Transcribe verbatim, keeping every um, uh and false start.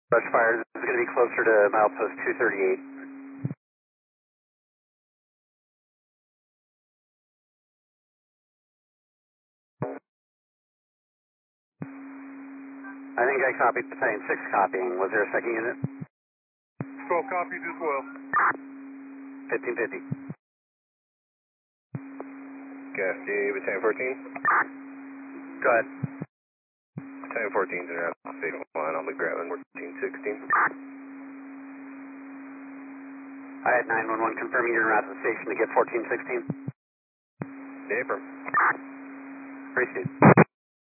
Brush fire, this is going to be closer to milepost two thirty-eight. I think I copied Battalion six copying. Was there a second unit? twelve copies as well. fifteen fifty. Cascade, Battalion fourteen. Go ahead. Battalion fourteen is in route to station one. I'll be grabbing fourteen sixteen. I had nine one one confirming you're en route to the station to get fourteen sixteen. April. Appreciate it.